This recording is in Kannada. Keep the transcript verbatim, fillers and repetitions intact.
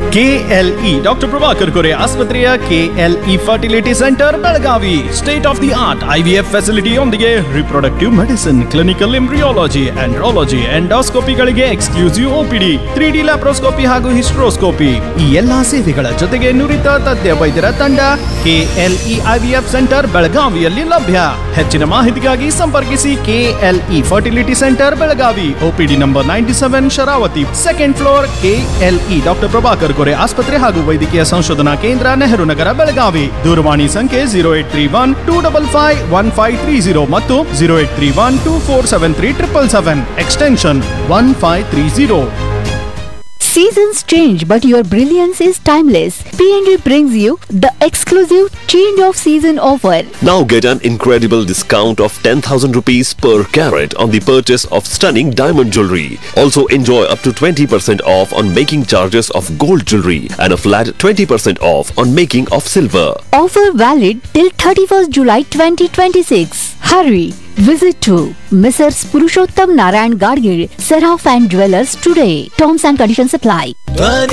ಕೆಎಲ್ಇ ಡಾಕ್ಟರ್ ಪ್ರಭಾಕರ್ ಕೊರೆ ಆಸ್ಪತ್ರೆಯ KLE fertility centre Belagavi state of the art IVF ಫೆಸಿಲಿಟಿಯೊಂದಿಗೆ reproductive medicine, clinical embryology, andrology, ಎಂಡೋಸ್ಕೋಪಿಗಳಿಗೆ exclusive OPD, three D laparoscopy ಹಾಗೂ ಹಿಸ್ಟ್ರೋಸ್ಕೋಪಿ ಈ ಎಲ್ಲಾ ಸೇವೆಗಳ ಜೊತೆಗೆ ನುರಿತ ತಜ್ಞ ವೈದ್ಯರ ತಂಡ ಕೆಎಲ್ಇ ಐವಿಎಫ್ ಸೆಂಟರ್ ಬೆಳಗಾವಿಯಲ್ಲಿ ಲಭ್ಯ. ಹೆಚ್ಚಿನ ಮಾಹಿತಿಗಾಗಿ ಸಂಪರ್ಕಿಸಿ KLE fertility centre Belagavi, OPD number ninety seven, Sharavati, second floor, KLE doctor Prabhakar ಕೊರೆ ಆಸ್ಪತ್ರೆ ಹಾಗೂ ವೈದ್ಯಕೀಯ ಸಂಶೋಧನಾ ಕೇಂದ್ರ, ನೆಹರು ನಗರ, ಬೆಳಗಾವಿ. ದೂರವಾಣಿ ಸಂಖ್ಯೆ zero eight three one two double five one five three zero ಮತ್ತು zero eight three one two four seven three triple seven, extension one five three zero. Seasons change, but your brilliance is timeless. P and G brings you the exclusive change of season offer. Now get an incredible discount of ten thousand rupees per carat on the purchase of stunning diamond jewelry. Also enjoy up to twenty percent off on making charges of gold jewelry and a flat twenty percent off on making of silver. Offer valid till thirty-first July twenty twenty-six. Hurry! Visit to Missus Purushottam Narayan Gadgil, Seraph and Jewelers today. Terms and conditions apply.